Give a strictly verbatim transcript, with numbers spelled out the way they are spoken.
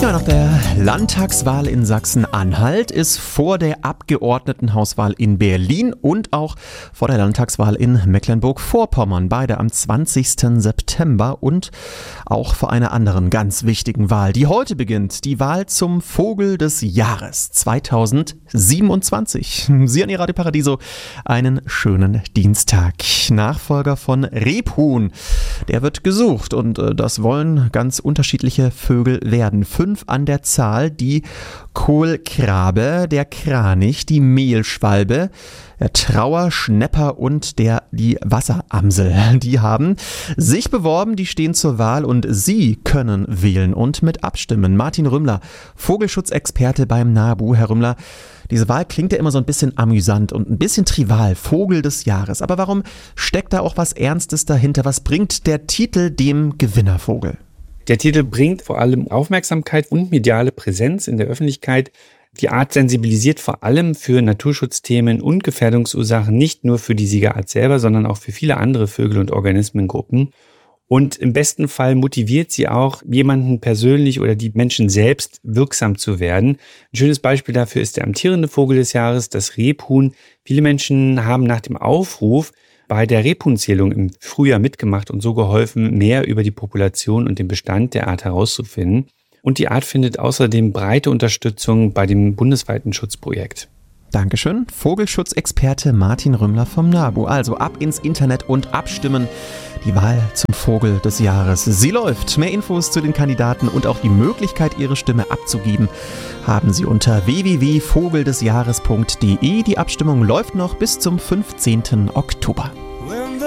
Ja, nach der Landtagswahl in Sachsen-Anhalt ist vor der Abgeordnetenhauswahl in Berlin und auch vor der Landtagswahl in Mecklenburg-Vorpommern, beide am zwanzigsten September, und auch vor einer anderen ganz wichtigen Wahl, die heute beginnt, die Wahl zum Vogel des Jahres zweitausendsiebenundzwanzig. Sie an Ihr Radio Paradiso, einen schönen Dienstag. Nachfolger von Rebhuhn, der wird gesucht, und äh, das wollen ganz unterschiedliche Vögel werden. Fünf an der Zahl: die Kohlkrabe, der Kranich, die Mehlschwalbe, der Trauer, Schnepper und der die Wasseramsel. Die haben sich beworben, die stehen zur Wahl, und Sie können wählen und mit abstimmen. Martin Rümmler, Vogelschutzexperte beim NABU. Herr Rümmler, diese Wahl klingt ja immer so ein bisschen amüsant und ein bisschen trivial, Vogel des Jahres. Aber warum steckt da auch was Ernstes dahinter? Was bringt der Titel dem Gewinnervogel? Der Titel bringt vor allem Aufmerksamkeit und mediale Präsenz in der Öffentlichkeit. Die Art sensibilisiert vor allem für Naturschutzthemen und Gefährdungsursachen, nicht nur für die Siegerart selber, sondern auch für viele andere Vögel- und Organismengruppen. Und im besten Fall motiviert sie auch, jemanden persönlich oder die Menschen selbst wirksam zu werden. Ein schönes Beispiel dafür ist der amtierende Vogel des Jahres, das Rebhuhn. Viele Menschen haben nach dem Aufruf bei der Rebhuhnzählung im Frühjahr mitgemacht und so geholfen, mehr über die Population und den Bestand der Art herauszufinden. Und die Art findet außerdem breite Unterstützung bei dem bundesweiten Schutzprojekt. Dankeschön. Vogelschutzexperte Martin Rümmler vom NABU. Also ab ins Internet und abstimmen. Die Wahl zum Vogel des Jahres. Sie läuft. Mehr Infos zu den Kandidaten und auch die Möglichkeit, Ihre Stimme abzugeben, haben Sie unter w w w punkt vogeldesjahres punkt d e. Die Abstimmung läuft noch bis zum fünfzehnten Oktober.